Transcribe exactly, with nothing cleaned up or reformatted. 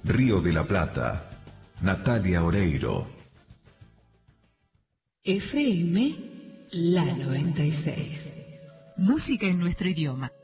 Río de la Plata, Natalia Oreiro. F M, la noventa y seis. Música en nuestro idioma.